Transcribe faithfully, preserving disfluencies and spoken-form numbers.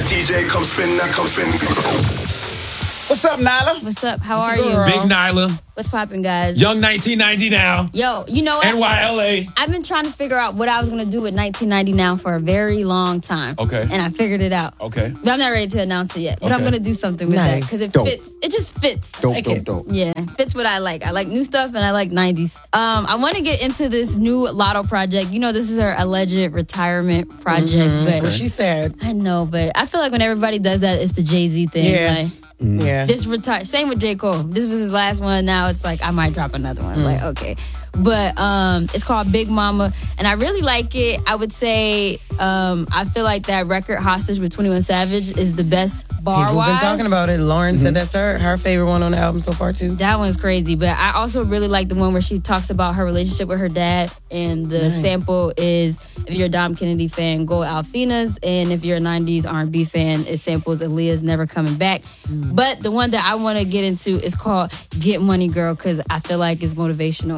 D J, come spin, now come spin. What's up, Nyla? What's up? How are you? Big Nyla. What's poppin', guys? Young nineteen ninety now. Yo, you know what? N Y L A. I've been trying to figure out what I was going to do with nineteen ninety now for a very long time. Okay. And I figured it out. Okay. But I'm not ready to announce it yet. But I'm Okay. going to do something with Nice. that because it Dope. fits. It just fits. Dope, Like dope, it. dope. Yeah, fits what I like. I like new stuff and I like nineties. Um, I want to get into this new Lotto project. You know, this is her alleged retirement project. That's But what she said. I know, but I feel like when everybody does that, it's the Jay-Z thing. Yeah. Like, Yeah. this retire. Same with J. Cole. This was his last one. Now it's like I might drop another one. Like okay, but um, it's called Big Mama, and I really like it. I would say um, I feel like that record Hostage with twenty-one Savage is the best bar People been wise. talking about it. Lauren said that's her her favorite one on the album so far too. That one's crazy, but I also really like the one where she talks about her relationship with her dad, and the Nice. sample is if you're a Dom Kennedy fan, go Alfina's, and if you're a nineties R and B fan, it samples Aaliyah's Never Coming Back. But the one that I want to get into is called Get Money Girl because I feel like it's motivational